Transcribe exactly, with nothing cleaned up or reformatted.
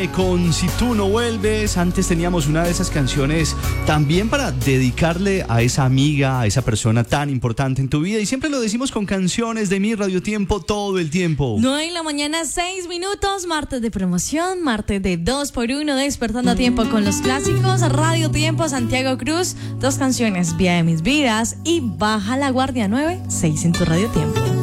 viene con Si tú no vuelves. Antes teníamos una de esas canciones también para dedicarle a esa amiga, a esa persona tan importante en tu vida. Y siempre lo decimos con canciones de Mi Radio Tiempo todo el tiempo. nueve en la mañana, seis minutos, martes de promoción, martes de dos por uno, despertando a tiempo con los clásicos. Radio Tiempo, Santiago Cruz, dos canciones, Vía de mis vidas y Baja la Guardia. Nueve, seis en tu Radio Tiempo.